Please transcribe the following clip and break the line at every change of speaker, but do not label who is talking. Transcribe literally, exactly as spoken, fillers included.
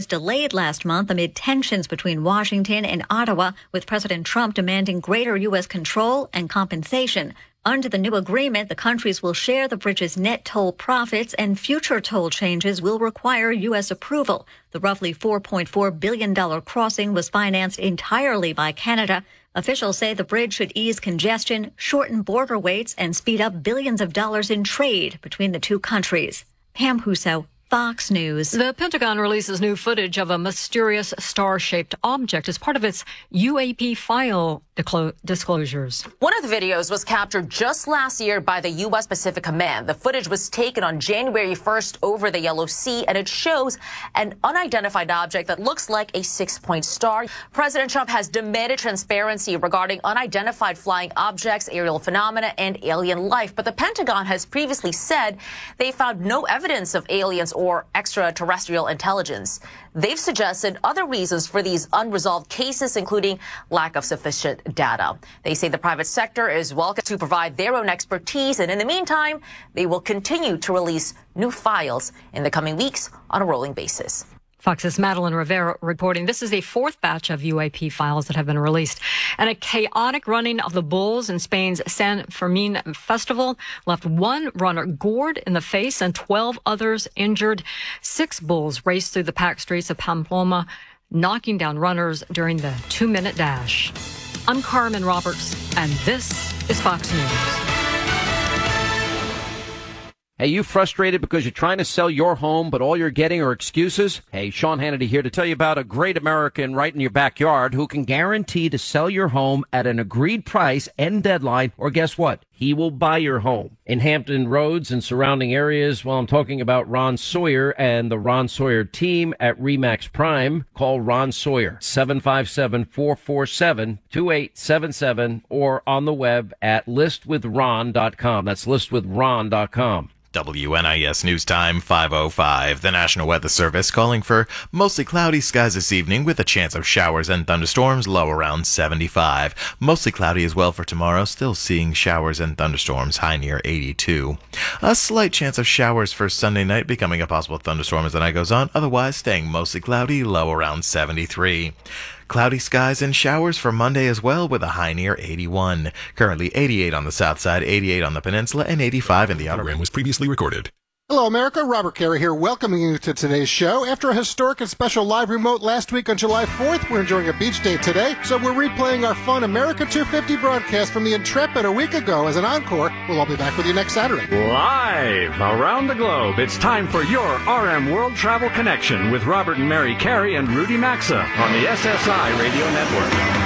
delayed last month amid tensions between Washington and Ottawa, with President Trump demanding greater U S control and compensation. Under the new agreement, the countries will share the bridge's net toll profits, and future toll changes will require U S approval. The roughly four point four billion dollars crossing was financed entirely by Canada. Officials say the bridge should ease congestion, shorten border waits, and speed up billions of dollars in trade between the two countries. Pam Huso, Fox News.
The Pentagon releases new footage of a mysterious star-shaped object as part of its U A P file disclosures.
One of the videos was captured just last year by the U S Pacific Command. The footage was taken on January first over the Yellow Sea, and it shows an unidentified object that looks like a six-point star. President Trump has demanded transparency regarding unidentified flying objects, aerial phenomena, and alien life. But the Pentagon has previously said they found no evidence of aliens or extraterrestrial intelligence. They've suggested other reasons for these unresolved cases, including lack of sufficient data. They say the private sector is welcome to provide their own expertise, and in the meantime, they will continue to release new files in the coming weeks on a rolling basis.
Fox's Madeline Rivera reporting this is a fourth batch of U A P files that have been released. And a chaotic running of the bulls in Spain's San Fermin festival left one runner gored in the face and twelve others injured. Six bulls raced through the packed streets of Pamplona, knocking down runners during the two-minute dash. I'm Carmen Roberts, and this is Fox News.
Hey, you frustrated because you're trying to sell your home, but all you're getting are excuses? Hey, Sean Hannity here to tell you about a great American right in your backyard who can guarantee to sell your home at an agreed price and deadline, or guess what? He will buy your home. In Hampton Roads and surrounding areas, well, I'm talking about Ron Sawyer and the Ron Sawyer team at RE/MAX Prime. Call Ron Sawyer, seven five seven, four four seven, two eight seven seven, or on the web at list with ron dot com. That's list with ron dot com.
W N I S News Time five oh five. The National Weather Service calling for mostly cloudy skies this evening with a chance of showers and thunderstorms, low around seventy-five. Mostly cloudy as well for tomorrow, still seeing showers and thunderstorms, high near eighty-two. A slight chance of showers for Sunday night, becoming a possible thunderstorm as the night goes on, otherwise staying mostly cloudy, low around seventy-three. Cloudy skies and showers for Monday as well, with a high near eighty-one. Currently eighty-eight on the south side, eighty-eight on the peninsula, and eighty-five in the outer.
Program was previously recorded.
Hello, America. Robert Carey here, welcoming you to today's show. After a historic and special live remote last week on July fourth, we're enjoying a beach day today, so we're replaying our fun America two fifty broadcast from the Intrepid a week ago as an encore. We'll all be back with you next Saturday.
Live around the globe, it's time for your R M World Travel Connection with Robert and Mary Carey and Rudy Maxa on the S S I Radio Network.